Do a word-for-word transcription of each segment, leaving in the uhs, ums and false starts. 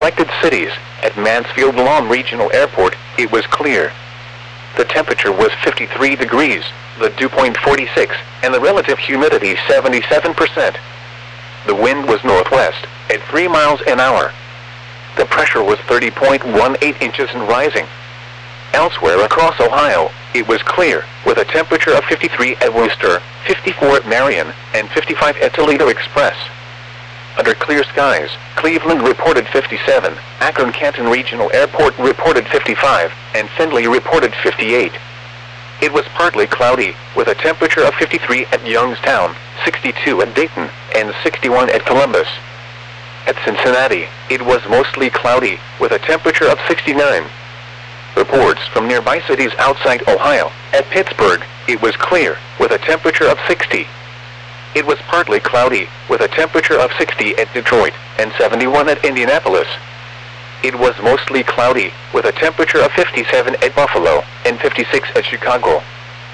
selected cities. At Mansfield Lawn Regional Airport, it was clear. The temperature was fifty-three degrees, the dew point forty-six, and the relative humidity seventy-seven percent. The wind was northwest, at three miles an hour. The pressure was thirty point one eight inches and rising. Elsewhere across Ohio, it was clear, with a temperature of fifty-three at Wooster, fifty-four at Marion, and fifty-five at Toledo Express. Under clear skies, Cleveland reported fifty-seven, Akron-Canton Regional Airport reported fifty-five, and Findlay reported fifty-eight. It was partly cloudy, with a temperature of fifty-three at Youngstown, sixty-two at Dayton, and sixty-one at Columbus. At Cincinnati, it was mostly cloudy, with a temperature of sixty-nine. Reports from nearby cities outside Ohio. At Pittsburgh, it was clear, with a temperature of sixty. It was partly cloudy, with a temperature of sixty at Detroit, and seventy-one at Indianapolis. It was mostly cloudy, with a temperature of fifty-seven at Buffalo, and fifty-six at Chicago.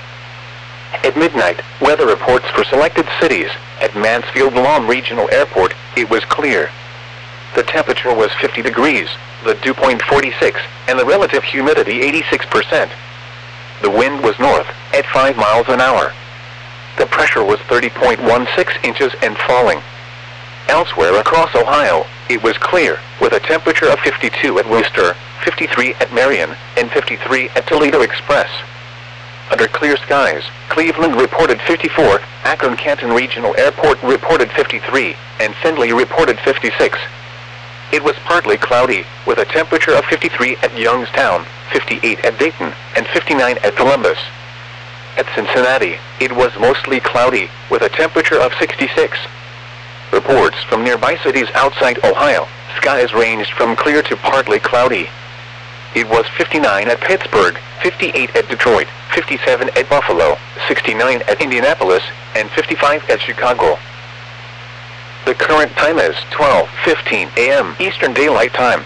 At midnight, weather reports for selected cities. At Mansfield Lawn Regional Airport, it was clear. The temperature was fifty degrees, the dew point forty-six, and the relative humidity eighty-six percent. The wind was north, at five miles an hour. The pressure was thirty point one six inches and falling. Elsewhere across Ohio, it was clear, with a temperature of fifty-two at Wooster, fifty-three at Marion, and fifty-three at Toledo Express. Under clear skies, Cleveland reported fifty-four, Akron-Canton Regional Airport reported fifty-three, and Findlay reported fifty-six. It was partly cloudy, with a temperature of fifty-three at Youngstown, fifty-eight at Dayton, and fifty-nine at Columbus. At Cincinnati, it was mostly cloudy, with a temperature of sixty-six. Reports from nearby cities outside Ohio, skies ranged from clear to partly cloudy. It was fifty-nine at Pittsburgh, fifty-eight at Detroit, fifty-seven at Buffalo, sixty-nine at Indianapolis, and fifty-five at Chicago. The current time is twelve fifteen a m Eastern Daylight Time.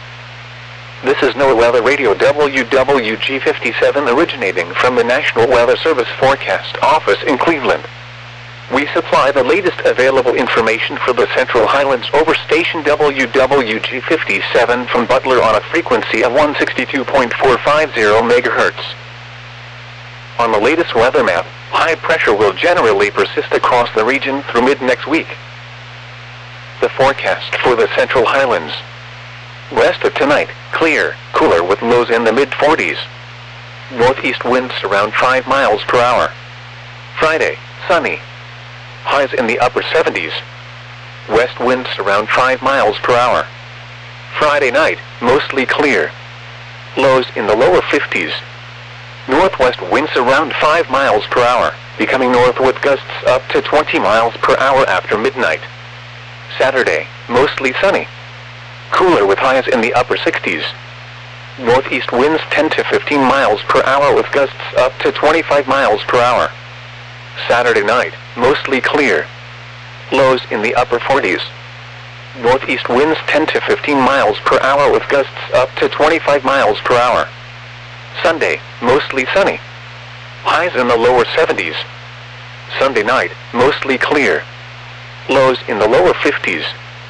This is NOAA Weather Radio W W G fifty-seven originating from the National Weather Service Forecast Office in Cleveland. We supply the latest available information for the Central Highlands over station W W G fifty-seven from Butler on a frequency of one sixty-two point four five zero megahertz. On the latest weather map, high pressure will generally persist across the region through mid-next week. The forecast for the Central Highlands. West of tonight, clear, cooler with lows in the mid forties. Northeast winds around five miles per hour. Friday, sunny. Highs in the upper seventies. West winds around five miles per hour. Friday night, mostly clear. Lows in the lower fifties. Northwest winds around five miles per hour, becoming north with gusts up to twenty miles per hour after midnight. Saturday, mostly sunny. Cooler with highs in the upper sixties. Northeast winds ten to fifteen miles per hour with gusts up to twenty-five miles per hour. Saturday night, mostly clear. Lows in the upper forties. Northeast winds ten to fifteen miles per hour with gusts up to twenty-five miles per hour. Sunday, mostly sunny. Highs in the lower seventies. Sunday night, mostly clear. Lows in the lower fifties.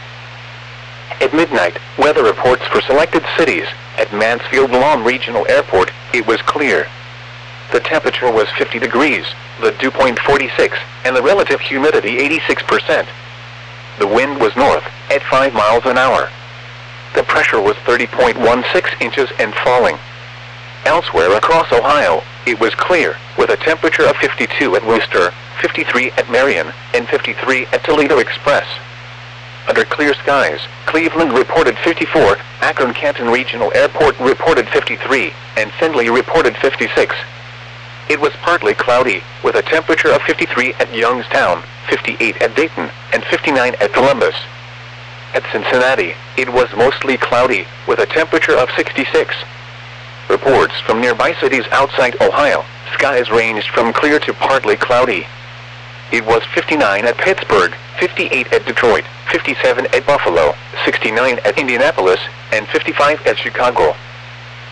At midnight, weather reports for selected cities. At Mansfield Lawn Regional Airport, it was clear. The temperature was fifty degrees, the dew point forty-six, and the relative humidity eighty-six percent. The wind was north, at five miles an hour. The pressure was thirty point one six inches and falling. Elsewhere across Ohio, it was clear, with a temperature of fifty-two at Wooster, fifty-three at Marion, and fifty-three at Toledo Express. Under clear skies, Cleveland reported fifty-four, Akron-Canton Regional Airport reported fifty-three, and Findlay reported fifty-six. It was partly cloudy, with a temperature of fifty-three at Youngstown, fifty-eight at Dayton, and fifty-nine at Columbus. At Cincinnati, it was mostly cloudy, with a temperature of sixty-six. Reports from nearby cities outside Ohio, skies ranged from clear to partly cloudy. It was fifty-nine at Pittsburgh, fifty-eight at Detroit, fifty-seven at Buffalo, sixty-nine at Indianapolis, and fifty-five at Chicago.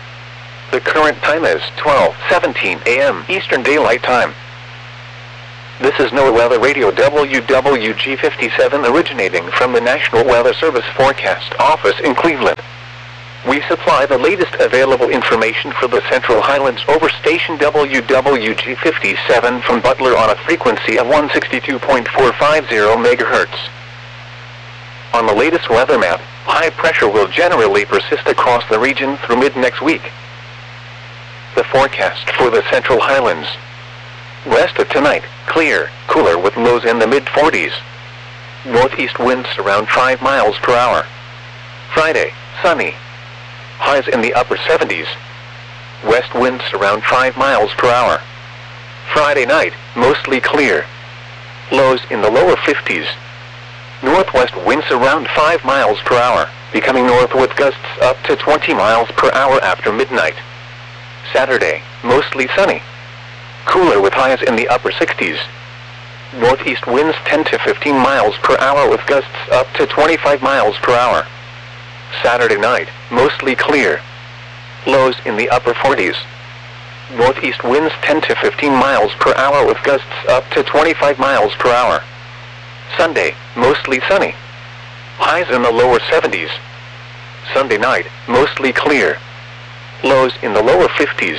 The current time is twelve seventeen a m Eastern Daylight Time. This is NOAA Weather Radio W W G fifty-seven originating from the National Weather Service Forecast Office in Cleveland. We supply the latest available information for the Central Highlands over station W W G fifty-seven from Butler on a frequency of one sixty-two point four five zero megahertz. On the latest weather map, high pressure will generally persist across the region through mid-next week. The forecast for the Central Highlands. West of tonight, clear, cooler with lows in the mid forties. Northeast winds around five miles per hour. Friday, sunny. Highs in the upper seventies. West winds around five miles per hour. Friday night, mostly clear. Lows in the lower fifties. Northwest winds around five miles per hour, becoming north with gusts up to twenty miles per hour after midnight. Saturday, mostly sunny. Cooler with highs in the upper sixties. Northeast winds ten to fifteen miles per hour with gusts up to twenty-five miles per hour. Saturday night, mostly clear. Lows in the upper forties. Northeast winds ten to fifteen miles per hour with gusts up to twenty-five miles per hour. Sunday, mostly sunny. Highs in the lower seventies. Sunday night, mostly clear. Lows in the lower fifties.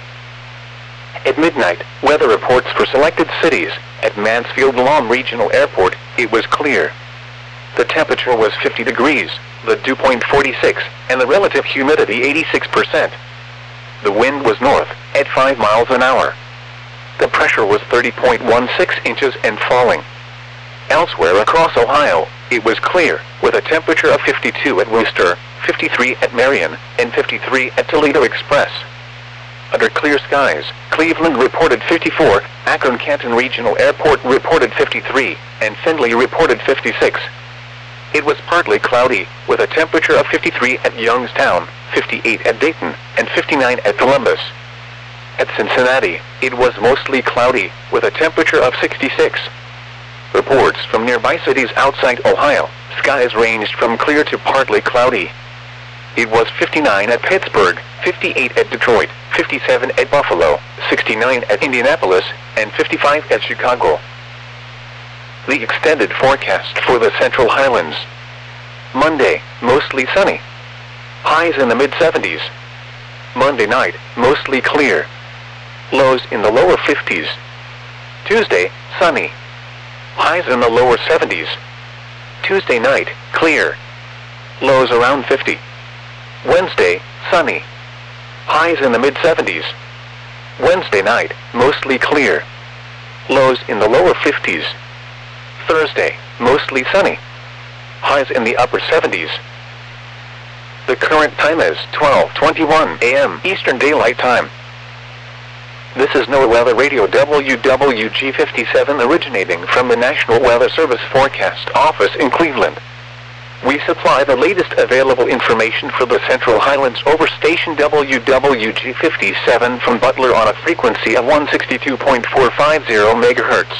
At midnight, weather reports for selected cities. At Mansfield-Lam Regional Airport, it was clear. The temperature was fifty degrees, the dew point forty-six, and the relative humidity eighty-six percent. The wind was north, at five miles an hour. The pressure was thirty point one six inches and falling. Elsewhere across Ohio, it was clear, with a temperature of fifty-two at Wooster, fifty-three at Marion, and fifty-three at Toledo Express. Under clear skies, Cleveland reported fifty-four, Akron-Canton Regional Airport reported fifty-three, and Findlay reported fifty-six. It was partly cloudy, with a temperature of fifty-three at Youngstown, fifty-eight at Dayton, and fifty-nine at Columbus. At Cincinnati, it was mostly cloudy, with a temperature of sixty-six. Reports from nearby cities outside Ohio, skies ranged from clear to partly cloudy. It was fifty-nine at Pittsburgh, fifty-eight at Detroit, fifty-seven at Buffalo, sixty-nine at Indianapolis, and fifty-five at Chicago. The extended forecast for the Central Highlands. Monday, mostly sunny. Highs in the mid seventies. Monday night, mostly clear. Lows in the lower fifties. Tuesday, sunny. Highs in the lower seventies. Tuesday night, clear. Lows around fifty. Wednesday, sunny. Highs in the mid seventies. Wednesday night, mostly clear. Lows in the lower fifties. Thursday, mostly sunny. Highs in the upper seventies. The current time is twelve twenty-one a m Eastern Daylight Time. This is NOAA Weather Radio W W G fifty-seven originating from the National Weather Service Forecast Office in Cleveland. We supply the latest available information for the Central Highlands over station W W G fifty-seven from Butler on a frequency of one sixty-two point four five zero megahertz.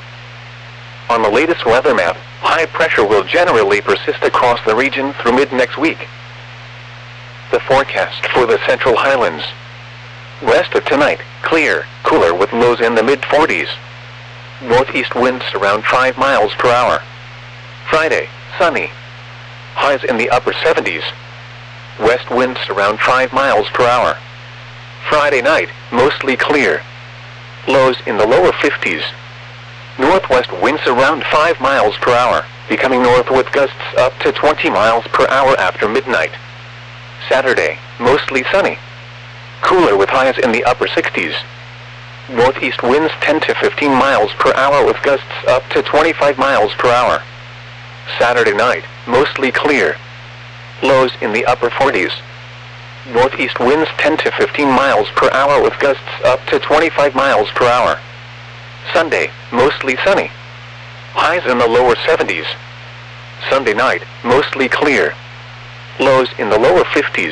On the latest weather map, high pressure will generally persist across the region through mid-next week. The forecast for the Central Highlands. West of tonight, clear, cooler with lows in the mid forties. Northeast winds around five miles per hour. Friday, sunny. Highs in the upper seventies. West winds around five miles per hour. Friday night, mostly clear. Lows in the lower fifties. Northwest winds around five miles per hour, becoming north with gusts up to twenty miles per hour after midnight. Saturday, mostly sunny. Cooler with highs in the upper sixties. Northeast winds ten to fifteen miles per hour with gusts up to twenty-five miles per hour. Saturday night, mostly clear. Lows in the upper forties. Northeast winds ten to fifteen miles per hour with gusts up to twenty-five miles per hour. Sunday, mostly sunny. Highs in the lower seventies. Sunday night, mostly clear. Lows in the lower fifties.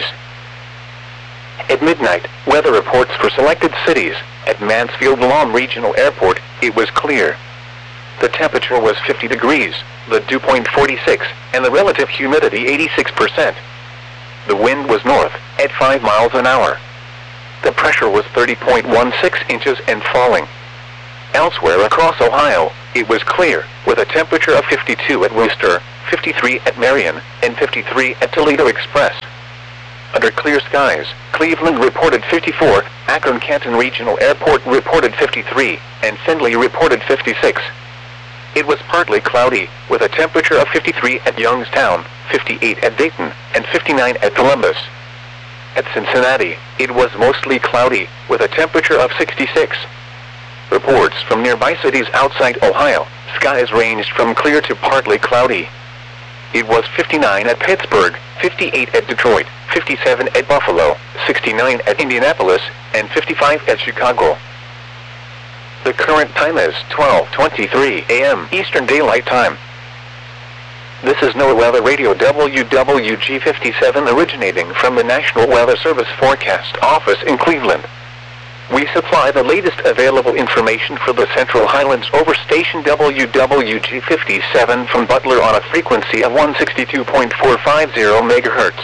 At midnight, weather reports for selected cities. At Mansfield-Lam Regional Airport, it was clear. The temperature was fifty degrees, the dew point forty-six, and the relative humidity eighty-six percent. The wind was north, at five miles an hour. The pressure was thirty point one six inches and falling. Elsewhere across Ohio, it was clear, with a temperature of fifty-two at Wooster, fifty-three at Marion, and fifty-three at Toledo Express. Under clear skies, Cleveland reported fifty-four, Akron-Canton Regional Airport reported fifty-three, and Findlay reported fifty-six. It was partly cloudy, with a temperature of fifty-three at Youngstown, fifty-eight at Dayton, and fifty-nine at Columbus. At Cincinnati, it was mostly cloudy, with a temperature of sixty-six. Reports from nearby cities outside Ohio, skies ranged from clear to partly cloudy. It was fifty-nine at Pittsburgh, fifty-eight at Detroit, fifty-seven at Buffalo, sixty-nine at Indianapolis, and fifty-five at Chicago. The current time is twelve twenty-three a m Eastern Daylight Time. This is NOAA Weather Radio W W G fifty-seven originating from the National Weather Service Forecast Office in Cleveland. We supply the latest available information for the Central Highlands over station W W G fifty-seven from Butler on a frequency of one sixty-two point four five zero megahertz.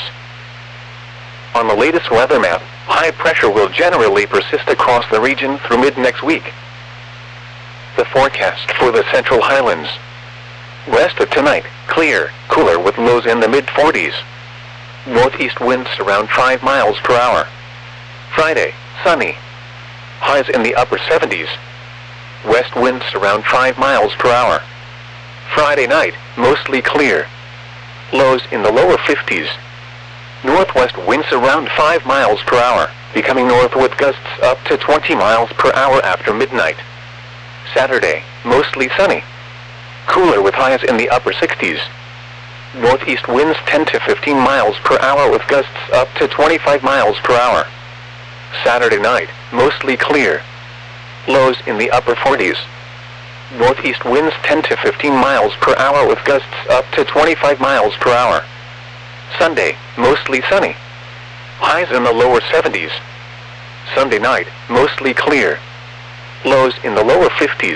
On the latest weather map, high pressure will generally persist across the region through mid-next week. The forecast for the Central Highlands. West of tonight, clear, cooler with lows in the mid forties. Northeast winds around five miles per hour. Friday, sunny. Highs in the upper seventies. West winds around five miles per hour. Friday night, mostly clear. Lows in the lower fifties. Northwest winds around five miles per hour, becoming north with gusts up to twenty miles per hour after midnight. Saturday, mostly sunny. Cooler with highs in the upper sixties. Northeast winds ten to fifteen miles per hour with gusts up to twenty-five miles per hour. Saturday night, mostly clear. Lows in the upper forties. Northeast winds ten to fifteen miles per hour with gusts up to twenty-five miles per hour. Sunday, mostly sunny. Highs in the lower seventies. Sunday night, mostly clear. Lows in the lower fifties.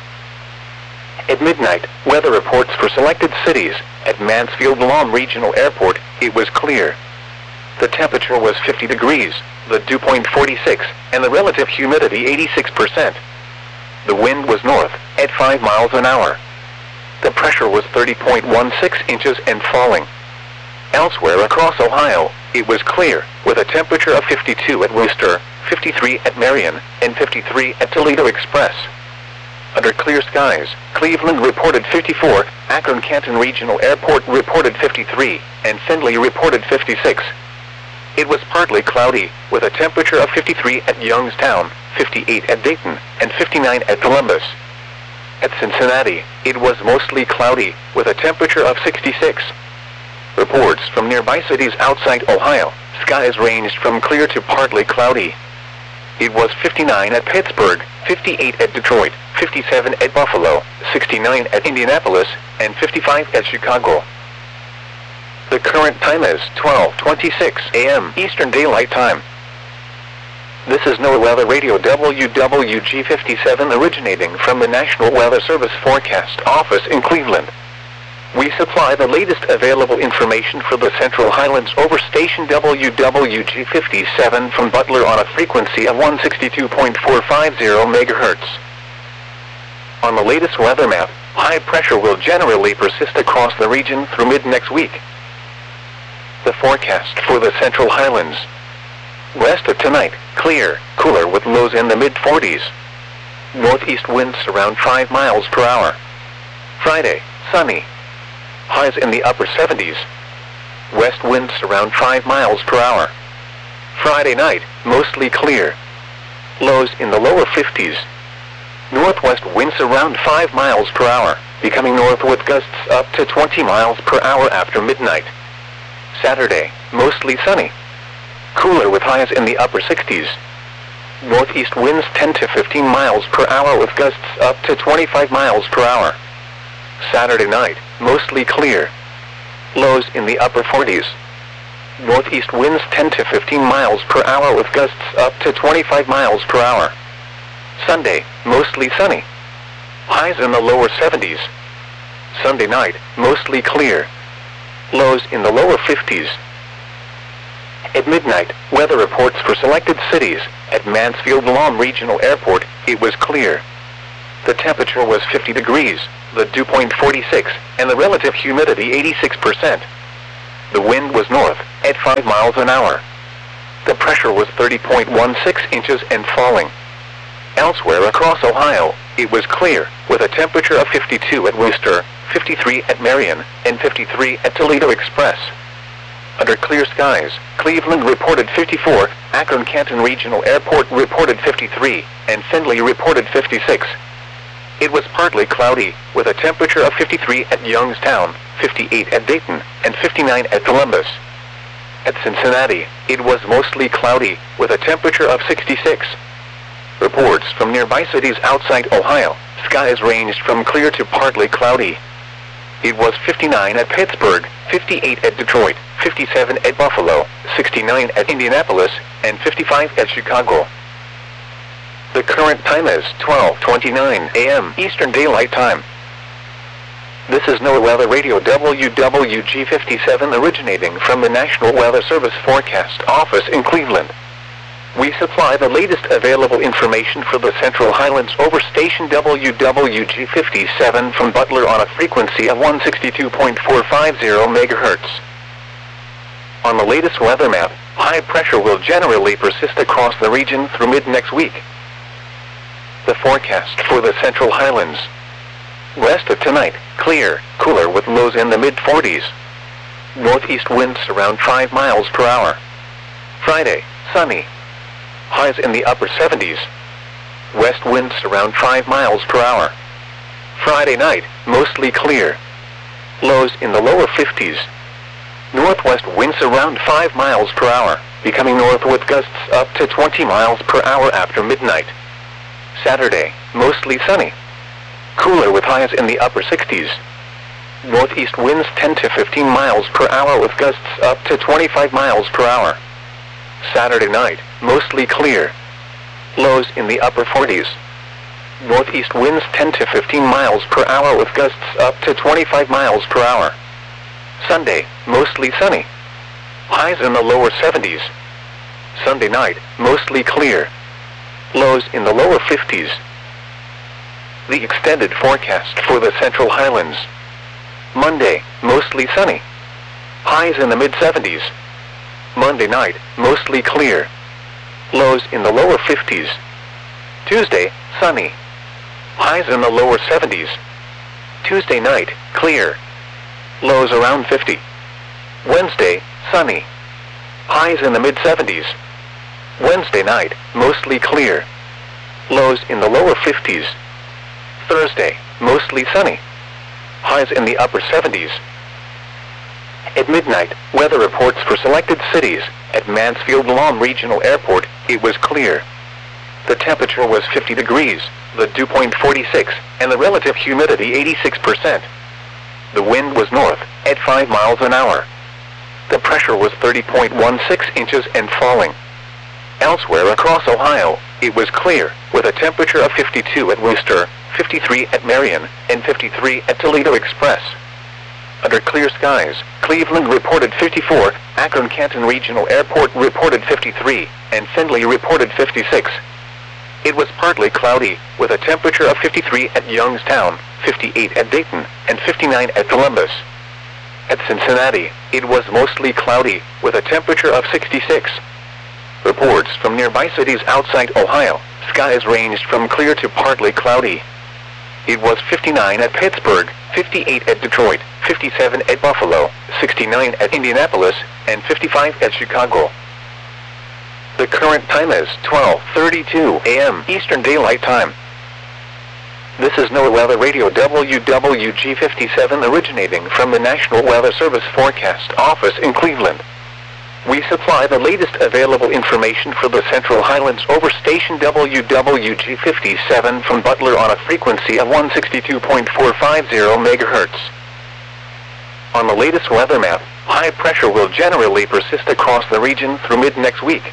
At midnight, weather reports for selected cities. At Mansfield-Lom Regional Airport, it was clear. The temperature was fifty degrees, the dew point forty-six, and the relative humidity eighty-six percent. The wind was north, at five miles an hour. The pressure was thirty point one six inches and falling. Elsewhere across Ohio, it was clear, with a temperature of fifty-two at Wooster, fifty-three at Marion, and fifty-three at Toledo Express. Under clear skies, Cleveland reported fifty-four, Akron-Canton Regional Airport reported fifty-three, and Findlay reported fifty-six. It was partly cloudy, with a temperature of fifty-three at Youngstown, fifty-eight at Dayton, and fifty-nine at Columbus. At Cincinnati, it was mostly cloudy, with a temperature of sixty-six. Reports from nearby cities outside Ohio, skies ranged from clear to partly cloudy. It was fifty-nine at Pittsburgh, fifty-eight at Detroit, fifty-seven at Buffalo, sixty-nine at Indianapolis, and fifty-five at Chicago. The current time is twelve twenty-six a m Eastern Daylight Time. This is NOAA Weather Radio W W G fifty-seven originating from the National Weather Service Forecast Office in Cleveland. We supply the latest available information for the Central Highlands over station W W G fifty-seven from Butler on a frequency of one sixty-two point four five zero megahertz. On the latest weather map, high pressure will generally persist across the region through mid-next week. The forecast for the Central Highlands. West of tonight, clear, cooler with lows in the mid forties. Northeast winds around five miles per hour. Friday, sunny. Highs in the upper seventies. West winds around five miles per hour. Friday night, mostly clear. Lows in the lower fifties. Northwest winds around five miles per hour, becoming north with gusts up to twenty miles per hour after midnight. Saturday, mostly sunny. Cooler with highs in the upper sixties. Northeast winds ten to fifteen miles per hour with gusts up to twenty-five miles per hour. Saturday night, mostly clear. Lows in the upper forties. Northeast winds ten to fifteen miles per hour with gusts up to twenty-five miles per hour. Sunday, mostly sunny. Highs in the lower seventies. Sunday night, mostly clear. Lows in the lower fifties. At midnight, weather reports for selected cities. At Mansfield-Lom Regional Airport, it was clear. The temperature was fifty degrees, the dew point forty-six, and the relative humidity eighty-six percent. The wind was north, at five miles an hour. The pressure was thirty point one six inches and falling. Elsewhere across Ohio, it was clear, with a temperature of fifty-two at Wooster, fifty-three at Marion, and fifty-three at Toledo Express. Under clear skies, Cleveland reported fifty-four, Akron-Canton Regional Airport reported fifty-three, and Findlay reported fifty-six. It was partly cloudy, with a temperature of fifty-three at Youngstown, fifty-eight at Dayton, and fifty-nine at Columbus. At Cincinnati, it was mostly cloudy, with a temperature of sixty-six. Reports from nearby cities outside Ohio, skies ranged from clear to partly cloudy. It was fifty-nine at Pittsburgh, fifty-eight at Detroit, fifty-seven at Buffalo, sixty-nine at Indianapolis, and fifty-five at Chicago. The current time is twelve twenty-nine a m Eastern Daylight Time. This is NOAA Weather Radio W W G fifty-seven originating from the National Weather Service Forecast Office in Cleveland. We supply the latest available information for the Central Highlands over station W W G fifty-seven from Butler on a frequency of one sixty-two point four five zero megahertz. On the latest weather map, high pressure will generally persist across the region through mid-next week. The forecast for the Central Highlands. West of tonight, clear, cooler with lows in the mid forties. Northeast winds around five miles per hour. Friday, sunny. Highs in the upper seventies. West winds around five miles per hour. Friday night, mostly clear. Lows in the lower fifties. Northwest winds around five miles per hour, becoming north with gusts up to twenty miles per hour after midnight. Saturday, mostly sunny. Cooler with highs in the upper sixties. Northeast winds ten to fifteen miles per hour with gusts up to twenty-five miles per hour. Saturday night, mostly clear. Lows in the upper forties. Northeast winds ten to fifteen miles per hour with gusts up to twenty-five miles per hour. Sunday, mostly sunny. Highs in the lower seventies. Sunday night, mostly clear. Lows in the lower fifties. The extended forecast for the Central Highlands. Monday, mostly sunny. Highs in the mid seventies. Monday night, mostly clear. Lows in the lower fifties. Tuesday, sunny. Highs in the lower seventies. Tuesday night, clear. Lows around fifty. Wednesday, sunny. Highs in the mid seventies. Wednesday night, mostly clear. Lows in the lower fifties. Thursday, mostly sunny. Highs in the upper seventies. At midnight, weather reports for selected cities. At Mansfield-Lom Regional Airport, it was clear. The temperature was fifty degrees, the dew point forty-six, and the relative humidity eighty-six percent. The wind was north, at five miles an hour. The pressure was thirty point one six inches and falling. Elsewhere across Ohio, it was clear, with a temperature of fifty-two at Wooster, fifty-three at Marion, and fifty-three at Toledo Express. Under clear skies, Cleveland reported fifty-four, Akron-Canton Regional Airport reported fifty-three, and Findlay reported fifty-six. It was partly cloudy, with a temperature of fifty-three at Youngstown, fifty-eight at Dayton, and fifty-nine at Columbus. At Cincinnati, it was mostly cloudy, with a temperature of sixty-six. Reports from nearby cities outside Ohio, skies ranged from clear to partly cloudy. It was fifty-nine at Pittsburgh, fifty-eight at Detroit, fifty-seven at Buffalo, sixty-nine at Indianapolis, and fifty-five at Chicago. The current time is twelve thirty-two a m Eastern Daylight Time. This is NOAA Weather Radio W W G fifty-seven originating from the National Weather Service Forecast Office in Cleveland. We supply the latest available information for the Central Highlands over station W W G fifty-seven from Butler on a frequency of one sixty-two point four five zero megahertz. On the latest weather map, high pressure will generally persist across the region through mid-next week.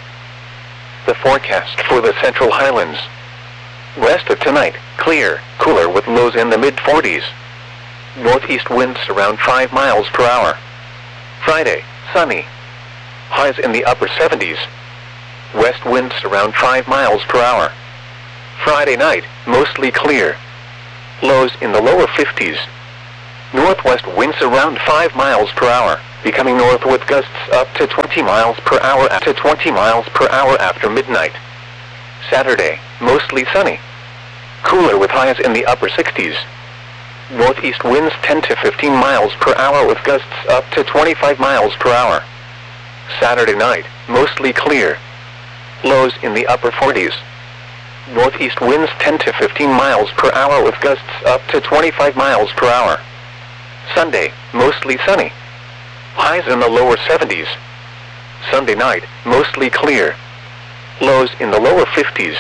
The forecast for the Central Highlands. West of tonight, clear, cooler with lows in the mid forties. Northeast winds around five miles per hour. Friday, sunny. Highs in the upper seventies. West winds around five miles per hour. Friday night, mostly clear. Lows in the lower fifties. Northwest winds around five miles per hour, becoming north with gusts up to twenty miles per hour to twenty miles per hour after midnight. Saturday, mostly sunny. Cooler with highs in the upper sixties. Northeast winds ten to fifteen miles per hour with gusts up to twenty-five miles per hour. Saturday night, mostly clear. Lows in the upper forties. Northeast winds ten to fifteen miles per hour with gusts up to twenty-five miles per hour. Sunday, mostly sunny. Highs in the lower seventies. Sunday night, mostly clear. Lows in the lower fifties.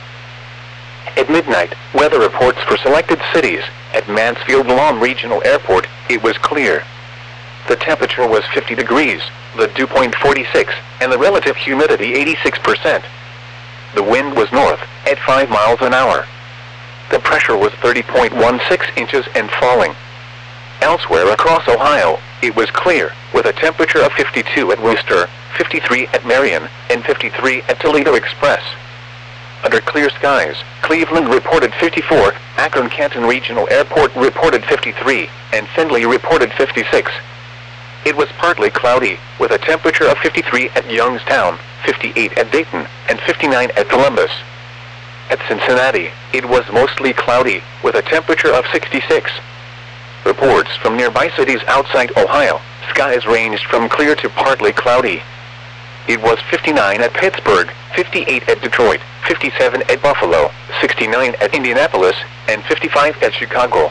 At midnight, weather reports for selected cities. At Mansfield-Lam Regional Airport, it was clear. The temperature was fifty degrees, the dew point forty-six, and the relative humidity eighty-six percent. The wind was north, at five miles an hour. The pressure was thirty point one six inches and falling. Elsewhere across Ohio, it was clear, with a temperature of fifty-two at Wooster, fifty-three at Marion, and fifty-three at Toledo Express. Under clear skies, Cleveland reported fifty-four, Akron-Canton Regional Airport reported fifty-three, and Findlay reported fifty-six. It was partly cloudy, with a temperature of fifty-three at Youngstown, fifty-eight at Dayton, and fifty-nine at Columbus. At Cincinnati, it was mostly cloudy, with a temperature of sixty-six. Reports from nearby cities outside Ohio, skies ranged from clear to partly cloudy. It was fifty-nine at Pittsburgh, fifty-eight at Detroit, fifty-seven at Buffalo, sixty-nine at Indianapolis, and fifty-five at Chicago.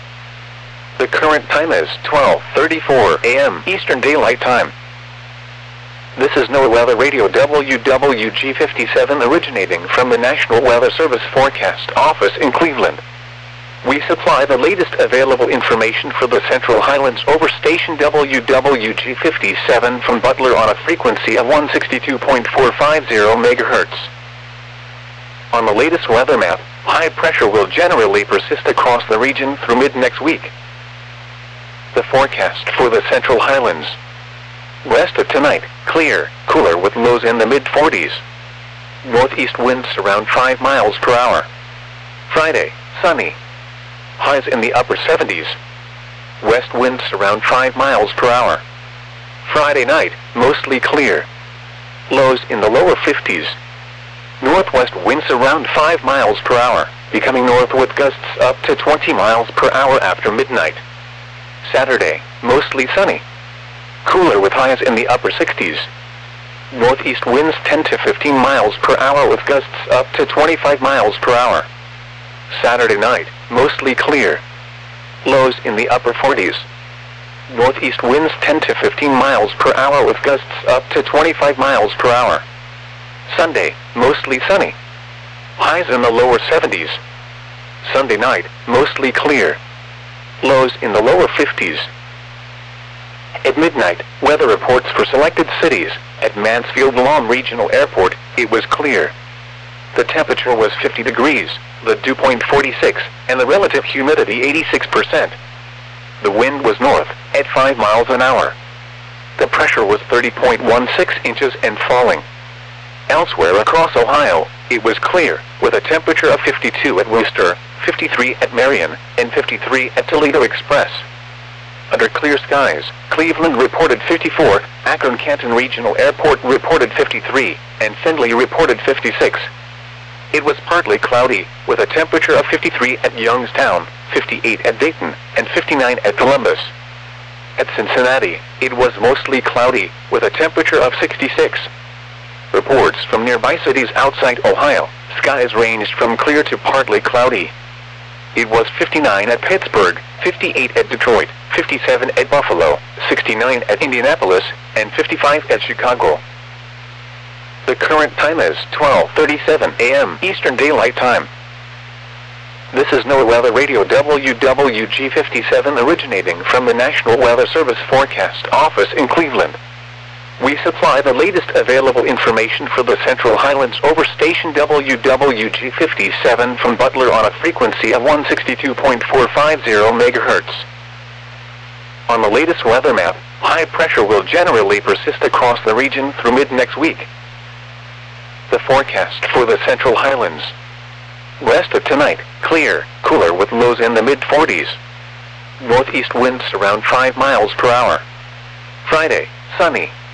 The current time is twelve thirty-four a m Eastern Daylight Time. This is NOAA Weather Radio W W G fifty-seven originating from the National Weather Service Forecast Office in Cleveland. We supply the latest available information for the Central Highlands over station W W G fifty-seven from Butler on a frequency of one sixty-two point four five zero megahertz. On the latest weather map, high pressure will generally persist across the region through mid-next week. The forecast for the Central Highlands. West of tonight, clear, cooler with lows in the mid forties. Northeast winds around five miles per hour. Friday, sunny. Highs in the upper seventies. West winds around five miles per hour. Friday night, mostly clear. Lows in the lower fifties. Northwest winds around five miles per hour, becoming north with gusts up to twenty miles per hour after midnight. Saturday, mostly sunny. Cooler with highs in the upper sixties. Northeast winds ten to fifteen miles per hour with gusts up to twenty-five miles per hour. Saturday night, mostly clear. Lows in the upper forties. Northeast winds ten to fifteen miles per hour with gusts up to twenty-five miles per hour. Sunday, mostly sunny. Highs in the lower seventies. Sunday night, mostly clear. Lows in the lower fifties. At midnight, weather reports for selected cities. At Mansfield-Lam Regional Airport, it was clear. The temperature was fifty degrees, the dew point forty-six, and the relative humidity eighty-six percent. The wind was north, at five miles an hour. The pressure was thirty point one six inches and falling. Elsewhere across Ohio, it was clear, with a temperature of fifty-two at Wooster, fifty-three at Marion, and fifty-three at Toledo Express. Under clear skies, Cleveland reported fifty-four, Akron-Canton Regional Airport reported fifty-three, and Findlay reported fifty-six. It was partly cloudy, with a temperature of fifty-three at Youngstown, fifty-eight at Dayton, and fifty-nine at Columbus. At Cincinnati, it was mostly cloudy, with a temperature of sixty-six. Reports from nearby cities outside Ohio, skies ranged from clear to partly cloudy. It was fifty-nine at Pittsburgh, fifty-eight at Detroit, fifty-seven at Buffalo, sixty-nine at Indianapolis, and fifty-five at Chicago. The current time is twelve thirty-seven a m Eastern Daylight Time. This is NOAA Weather Radio W W G fifty-seven originating from the National Weather Service Forecast Office in Cleveland. We supply the latest available information for the Central Highlands over station W W G fifty-seven from Butler on a frequency of one sixty-two point four five zero megahertz. On the latest weather map, high pressure will generally persist across the region through mid-next week. The forecast for the Central Highlands. Rest of tonight, clear, cooler with lows in the mid forties. Northeast winds around five miles per hour. Friday, sunny,